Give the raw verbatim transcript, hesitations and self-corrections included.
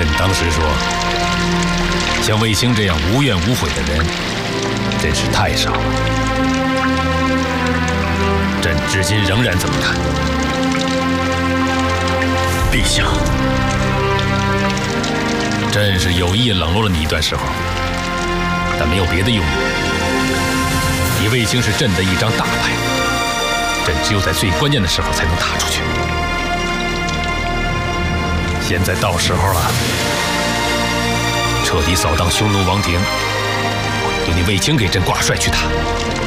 朕当时说，像卫青这样无怨无悔的人，真是太少了。朕至今仍然这么看。 陛下， 朕是有意冷落了你一段时候，但没有别的用意。你卫青是朕的一张大牌，朕只有在最关键的时候才能打出去。现在到时候了，彻底扫荡匈奴王庭，由你卫青给朕挂帅去打。